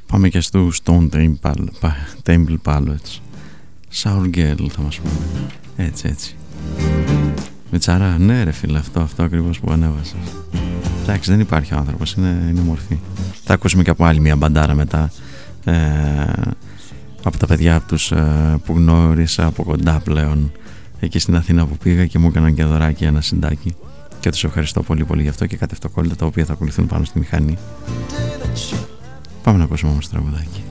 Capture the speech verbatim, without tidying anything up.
Πάμε και στο Stone Temple, Temple Pilots. Sour Girl θα μας πούμε. Έτσι έτσι. Με τσαρά, ναι ρε φίλε, αυτό, αυτό ακριβώς που ανέβασες. Εντάξει, δεν υπάρχει ο άνθρωπος, είναι, είναι μορφή. Θα ακούσουμε και από άλλη μια μπαντάρα μετά, ε, από τα παιδιά τους ε, που γνώρισα από κοντά πλέον εκεί στην Αθήνα που πήγα και μου έκαναν και δωράκι ένα συντάκι και τους ευχαριστώ πολύ πολύ γι' αυτό και κατευτοκόλλητα τα οποία θα ακολουθούν πάνω στη μηχανή. Πάμε να ακούσουμε όμως τραγουδάκι.